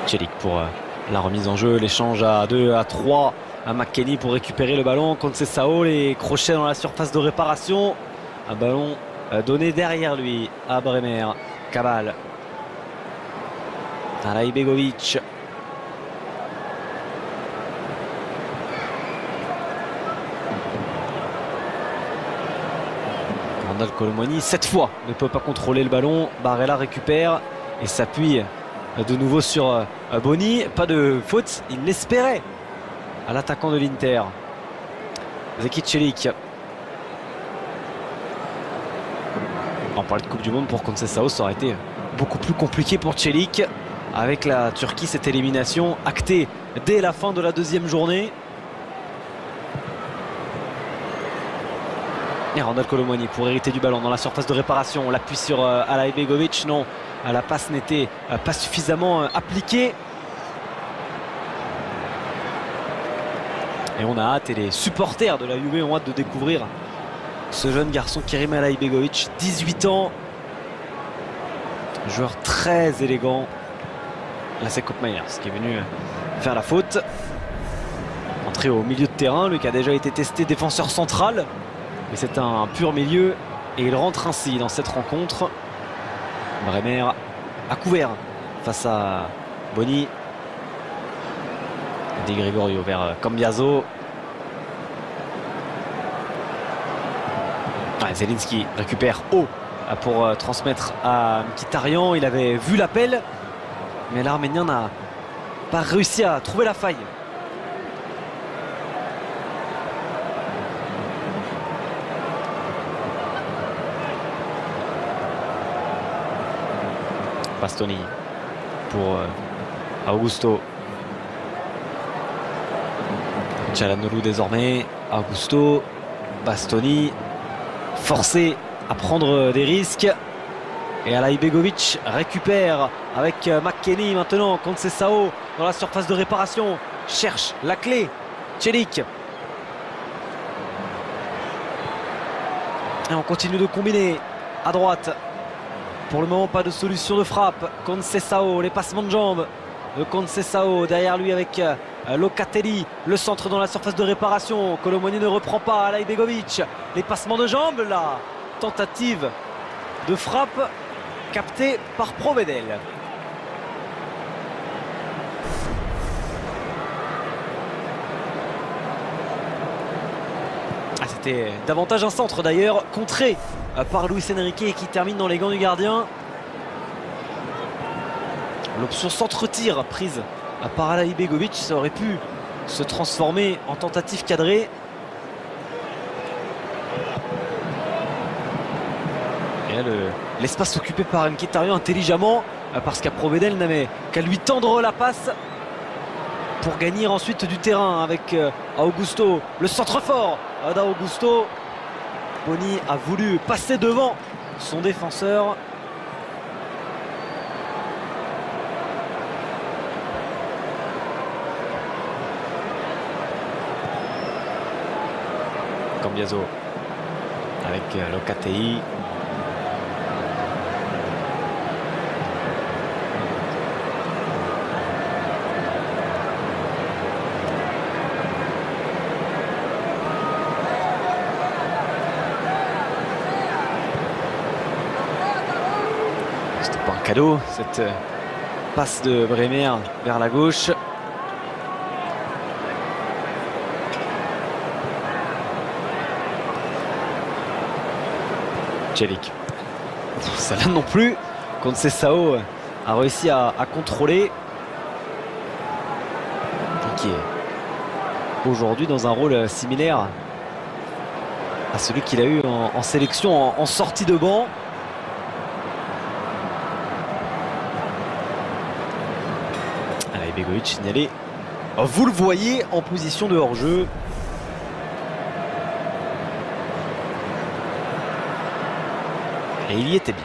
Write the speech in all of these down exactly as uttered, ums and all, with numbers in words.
Celik pour euh, la remise en jeu, l'échange à deux, à trois à McKennie pour récupérer le ballon. Conceição, les crochets dans la surface de réparation. Un ballon euh, donné derrière lui à Bremer. Cabal. Alaibegovic. Randal Kolo Muani, cette fois, ne peut pas contrôler le ballon. Barella récupère et s'appuie de nouveau sur Boni. Pas de faute, il l'espérait à l'attaquant de l'Inter. Zeki Celik. On parlait de Coupe du Monde pour Conceição, ça aurait été beaucoup plus compliqué pour Celik. Avec la Turquie, cette élimination actée dès la fin de la deuxième journée. Et Randal Kolo Muani pour hériter du ballon dans la surface de réparation. On l'appuie sur euh, Alaibegovic. Non, la passe n'était euh, pas suffisamment euh, appliquée. Et on a hâte, et les supporters de la Juve ont hâte de découvrir ce jeune garçon Kerim Alaibegovic, dix-huit ans. Joueur très élégant. Là c'est Kopp Meiners qui est venu faire la faute. Entré au milieu de terrain, lui qui a déjà été testé défenseur central. Mais c'est un pur milieu et il rentre ainsi dans cette rencontre. Bremer à couvert face à Boni. Di Gregorio vers Cambiaso. Ah, Zelinski récupère haut pour transmettre à Mkhitaryan. Il avait vu l'appel, mais l'Arménien n'a pas réussi à trouver la faille. Bastoni pour Augusto. Çalhanoğlu désormais. Augusto. Bastoni. Forcé à prendre des risques. Et Alaibegovic récupère avec McKennie maintenant. Conceição dans la surface de réparation. Cherche la clé. Celik. Et on continue de combiner à droite. Pour le moment, pas de solution de frappe. Conceição, les passements de jambes de Conceição. Derrière lui avec euh, Locatelli. Le centre dans la surface de réparation. Kolo Muani ne reprend pas. Alaibegovic. Les passements de jambes là. Tentative de frappe captée par Provedel. Ah, c'était davantage un centre d'ailleurs, contré par Luis Enrique et qui termine dans les gants du gardien. L'option centre-tir prise par Alaibegovic, ça aurait pu se transformer en tentative cadrée. Et là, l'espace occupé par Mkhitaryan intelligemment, parce qu'à Provedel n'avait qu'à lui tendre la passe pour gagner ensuite du terrain avec Augusto. Le centre fort d'Augusto. Boni a voulu passer devant son défenseur. Cambiaso avec Locatelli. C'était pas un cadeau cette passe de Bremer vers la gauche. Celik. Ça là non plus. Conceição a réussi à, à contrôler. Qui est aujourd'hui dans un rôle similaire à celui qu'il a eu en, en sélection, en, en sortie de banc. Alaibegovic signalé. Vous le voyez en position de hors-jeu. Et il y était bien.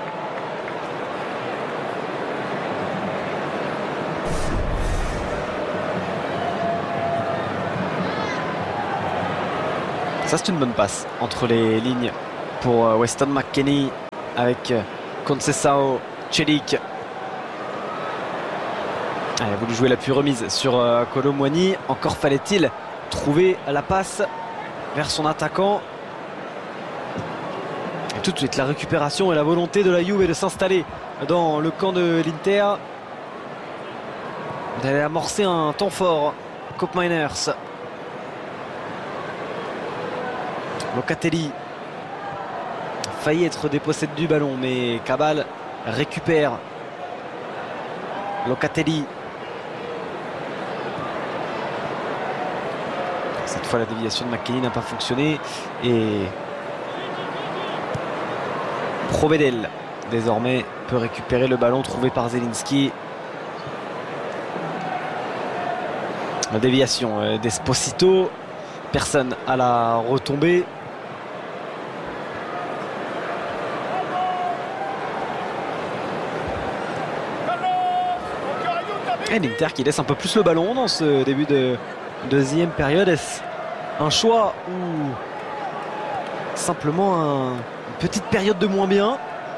Ça c'est une bonne passe entre les lignes pour Weston McKennie avec Conceição, Celik. Il a voulu jouer l'appui remise sur euh, Kolo Muani. Encore fallait-il trouver la passe vers son attaquant. Et tout de suite la récupération et la volonté de la Juve de s'installer dans le camp de l'Inter, d'aller amorcer un temps fort. Koop Meiners, Locatelli a failli être dépossédé du ballon, mais Cabal récupère. Locatelli, cette fois la déviation de McKennie n'a pas fonctionné et Provedel désormais peut récupérer le ballon trouvé par Zelinski. La déviation d'Esposito, personne à la retombée. Et l'Inter qui laisse un peu plus le ballon dans ce début de deuxième période. Est-ce un choix ou simplement un, une petite période de moins bien?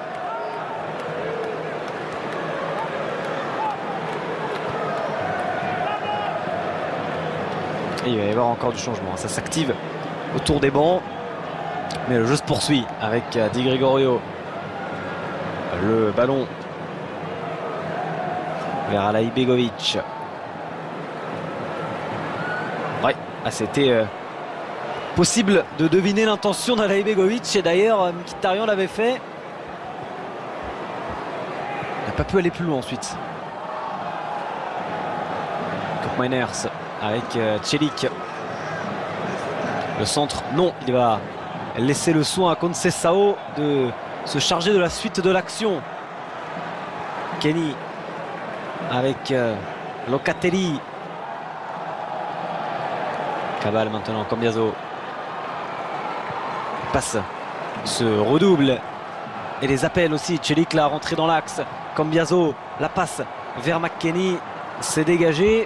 Et il va y avoir encore du changement, ça s'active autour des bancs, mais le jeu se poursuit avec Di Gregorio. Le ballon vers Alai Begovic. Ouais, ah, c'était euh, possible de deviner l'intention d'Alai Begovic, et d'ailleurs Mkhitaryan l'avait fait. Il n'a pas pu aller plus loin ensuite. Koop Meiners avec euh, Celik. Le centre, non, il va laisser le soin à Conceição de se charger de la suite de l'action. Kenny avec euh, Locatelli. Cabal maintenant, Cambiaso. Passe se redouble et les appels aussi. Celik là rentré dans l'axe. Cambiaso, la passe vers McKennie, c'est dégagé.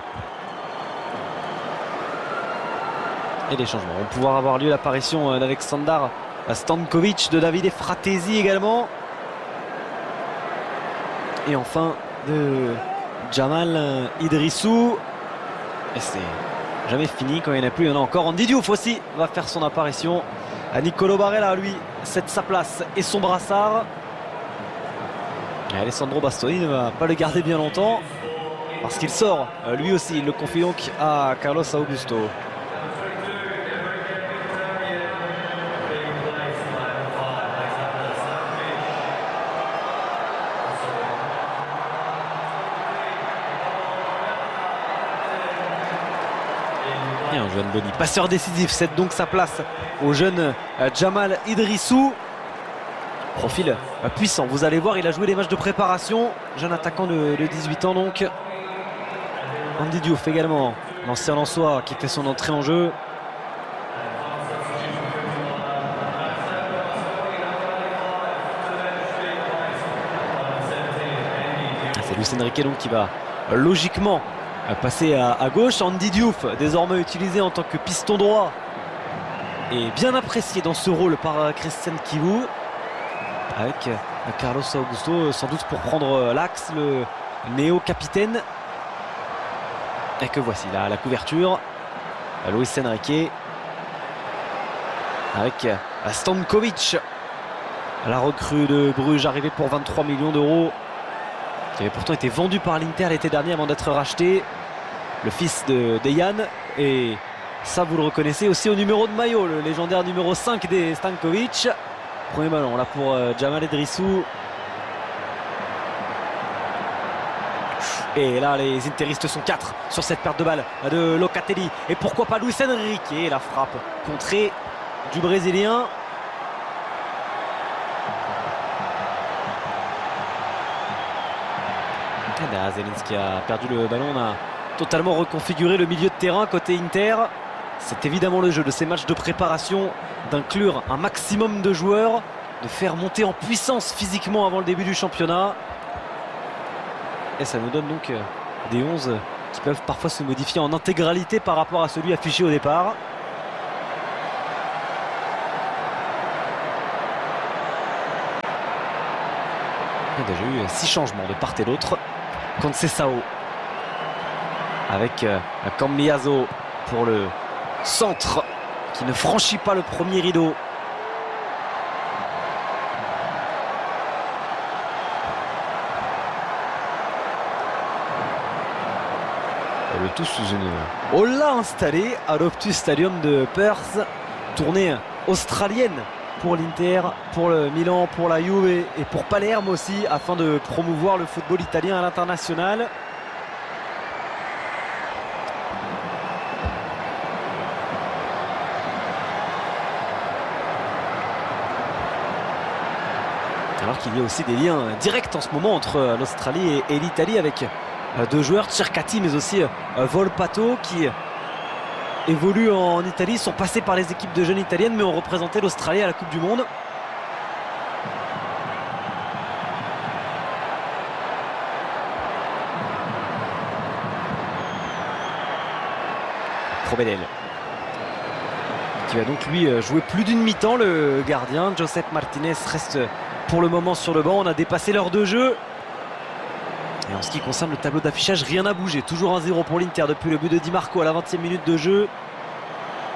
Et les changements vont pouvoir avoir lieu. L'apparition d'Aleksandar Stankovic, de Davide Fratesi également. Et enfin de Jamal Idrissou. Et c'est jamais fini quand il n'y en a plus. Il y en a encore. Andy Diouf aussi va faire son apparition. Nicolo Barella, lui, cède sa place et son brassard. Et Alessandro Bastoni ne va pas le garder bien longtemps parce qu'il sort lui aussi. Il le confie donc à Carlos Augusto. Et un jeune Boni, passeur décisif, cède donc sa place au jeune Jamal Idrissou. Profil puissant, vous allez voir, il a joué des matchs de préparation. Jeune attaquant de, de dix-huit ans donc. Andy Diouf également, l'ancien Lensois qui fait son entrée en jeu. C'est Luis Enrique donc qui va logiquement passer à, à gauche. Andy Diouf, désormais utilisé en tant que piston droit, et bien apprécié dans ce rôle par Christian Chivu, avec Carlos Augusto sans doute pour prendre l'axe, le néo-capitaine. Et que voici là la couverture. Luis Enrique avec Stankovic, la recrue de Bruges, arrivée pour vingt-trois millions d'euros, qui avait pourtant été vendu par l'Inter l'été dernier avant d'être racheté. Le fils de Dejan, et ça vous le reconnaissez aussi au numéro de maillot, le légendaire numéro cinq des Stankovic. Premier ballon là pour euh, Jamal Idrissou. Et là les interistes sont quatre sur cette perte de balle de Locatelli. Et pourquoi pas Luis Enrique, et la frappe contrée du Brésilien. Et là, Zelinski a perdu le ballon. On a totalement reconfiguré le milieu de terrain côté Inter. C'est évidemment le jeu de ces matchs de préparation d'inclure un maximum de joueurs, de faire monter en puissance physiquement avant le début du championnat. Et ça nous donne donc des onze qui peuvent parfois se modifier en intégralité par rapport à celui affiché au départ. Il y a déjà eu six changements de part et d'autre. Conceição avec euh, Cambiaso pour le centre qui ne franchit pas le premier rideau. Et le tout sous une hola installée à l'Optus Stadium de Perth. Tournée australienne pour l'Inter, pour le Milan, pour la Juve et pour Palerme aussi, afin de promouvoir le football italien à l'international. Alors qu'il y a aussi des liens directs en ce moment entre l'Australie et, et l'Italie, avec deux joueurs, Cercati mais aussi Volpato, qui évoluent en Italie, sont passés par les équipes de jeunes italiennes mais ont représenté l'Australie à la Coupe du Monde. Provedel, qui va donc lui jouer plus d'une mi-temps, le gardien. Josep Martinez reste pour le moment sur le banc. On a dépassé l'heure de jeu. Et en ce qui concerne le tableau d'affichage, rien n'a bougé. Toujours un zéro pour l'Inter depuis le but de Di Marco à la vingtième minute de jeu.